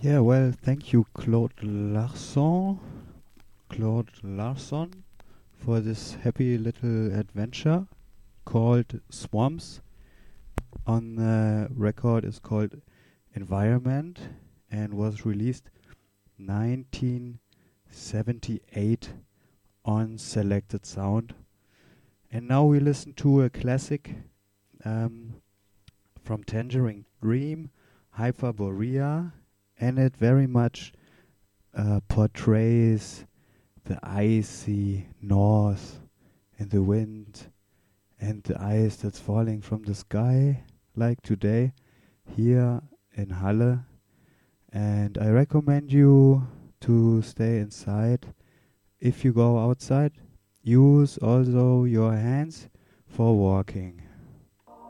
Yeah, well, thank you, Claude Larson, for this happy little adventure called Swamps. On the record is called Environment and was released 1978 on Selected Sound. And now we listen to a classic um, from Tangerine Dream, Hyperborea, and it very much portrays the icy north and the wind and the ice that's falling from the sky, like today here in Halle. And I recommend you to stay inside. If you go outside, use also your hands for walking.